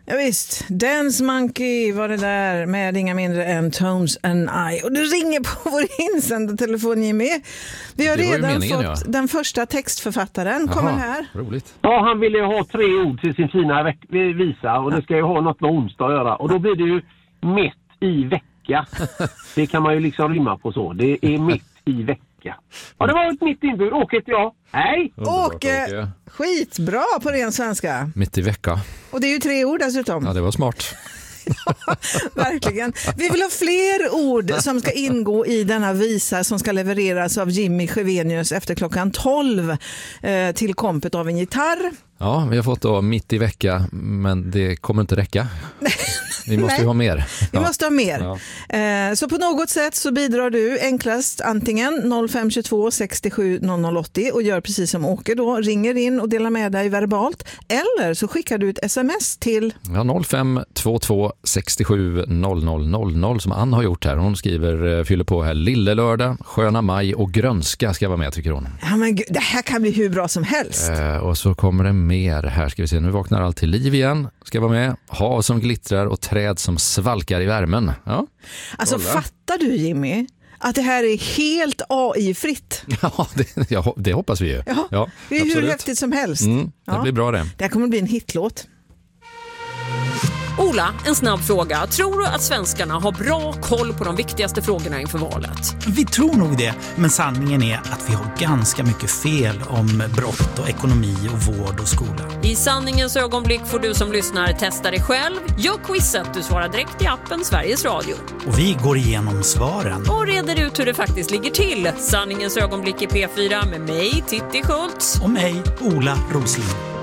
Ja, visst, Dance Monkey var det där med inga mindre än Tones and I. Och du ringer på vår insändartelefon, Jimmy. Vi har redan fått den första textförfattaren. Kommer här. Roligt. Ja, han ville ha 3 ord till sin fina visa. Och det ska ju ha något med onsdag att göra. Och då blir det ju mitt i vecka. Det kan man ju liksom rimma på så. Det är mitt i vecka. Ja, det var ett mitt inbud. Åke heter jag. Hej! Åke, skitbra på ren svenska. Mitt i vecka. Och det är ju 3 ord dessutom. Ja, det var smart. Verkligen. Vi vill ha fler ord som ska ingå i denna visa som ska levereras av Jimmy Sjövenius efter klockan 12 till kompet av en gitarr. Ja, vi har fått då mitt i vecka, men det kommer inte räcka. Vi måste ju ha mer. Vi måste ha mer. Ja. Så på något sätt så bidrar du enklast antingen 0522 67 0080 och gör precis som Åke då, ringer in och delar med dig verbalt, eller så skickar du ett sms till 0522 67 0000 som Ann har gjort här. Hon skriver, fyller på här, Lille lördag, sköna maj och grönska ska vara med, tycker hon. Ja, men det här kan bli hur bra som helst. Och så kommer det mer här, ska vi se, nu vaknar allt till liv igen, ska vara med, hav som glittrar och träd som svalkar i värmen. Ja, alltså fattar du, Jimmy, att det här är helt AI-fritt? Ja, det hoppas vi ju. Ja, det är absolut. Hur häftigt som helst. Det blir bra det. Det här kommer bli en hitlåt. Ola, en snabb fråga. Tror du att svenskarna har bra koll på de viktigaste frågorna inför valet? Vi tror nog det, men sanningen är att vi har ganska mycket fel om brott och ekonomi och vård och skola. I sanningens ögonblick får du som lyssnar testa dig själv. Gör quizet, du svarar direkt i appen Sveriges Radio. Och vi går igenom svaren. Och reder ut hur det faktiskt ligger till. Sanningens ögonblick i P4 med mig, Titti Schultz. Och mig, Ola Rosling.